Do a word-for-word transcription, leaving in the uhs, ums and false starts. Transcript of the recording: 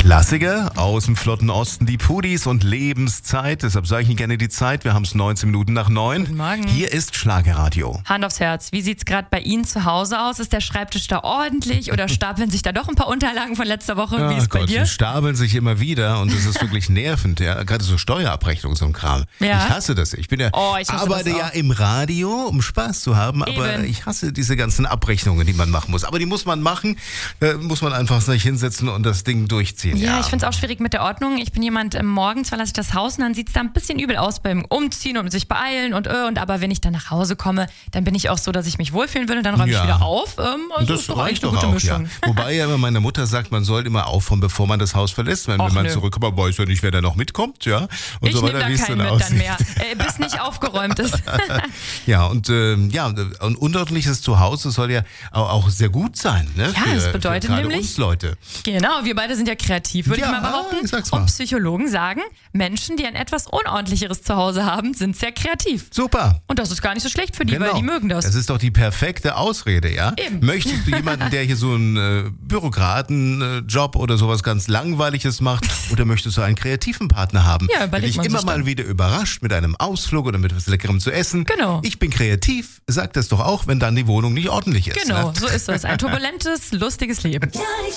Klassiker aus dem flotten Osten, die Pudis und Lebenszeit. Deshalb sage ich Ihnen gerne die Zeit. Wir haben es neunzehn Minuten nach neun. Guten Morgen. Hier ist Schlagerradio. Hand aufs Herz, wie sieht's gerade bei Ihnen zu Hause aus? Ist der Schreibtisch da ordentlich oder stapeln sich da doch ein paar Unterlagen von letzter Woche? Ja, wie ist bei Gott, dir? die stapeln sich immer wieder und das ist wirklich nervend. Ja. Gerade so Steuerabrechnung, so ein Kram. Ja. Ich hasse das. Ich bin ja, Oh, ich hasse arbeite das ja auch. im Radio, um Spaß zu haben, aber Eben. ich hasse diese ganzen Abrechnungen, die man machen muss. Aber die muss man machen, da muss man einfach sich hinsetzen und das Ding durchziehen. Ja, Ja, ich finde es auch schwierig mit der Ordnung. Ich bin jemand, äh, morgens verlasse ich das Haus und dann sieht es da ein bisschen übel aus beim Umziehen und sich beeilen und äh, und aber wenn ich dann nach Hause komme, dann bin ich auch so, dass ich mich wohlfühlen will und dann räume Ja. ich wieder auf. Ähm, also Das ist doch reicht eigentlich eine doch gute auch, Mischung. ja. Wobei ja immer meine Mutter sagt, man soll immer aufräumen, bevor man das Haus verlässt. Wenn, Och, wenn man nö. zurückkommt, man weiß ja nicht, wer da noch mitkommt, ja. Und Ich so nehme weiter, da wie es keinen dann mit dann aussieht. mehr, äh, bis nicht aufgeräumt ist. Ja, und ähm, ja, ein unordentliches Zuhause soll ja auch, auch sehr gut sein, ne? Ja, für, das bedeutet für gerade nämlich- uns Leute. Genau, wir beide sind ja kreativ, würde Ja, ich mal behaupten. sag's mal. Und Psychologen sagen, Menschen, die ein etwas unordentlicheres Zuhause haben, sind sehr kreativ. Super. Und das ist gar nicht so schlecht für die, weil die mögen das. Das ist doch die perfekte Ausrede, ja? Eben. Möchtest du jemanden, der hier so einen äh, Bürokratenjob oder sowas ganz Langweiliges macht, oder möchtest du einen kreativen Partner haben, Ja, der überlegt dich man immer sich mal dann. wieder überrascht mit einem Ausflug oder mit etwas Leckerem zu essen? Genau. Ich bin kreativ, sag das doch auch, wenn dann die Wohnung nicht ordentlich ist. Genau, Ne? so ist das. Ein turbulentes, lustiges Leben. Ja, ich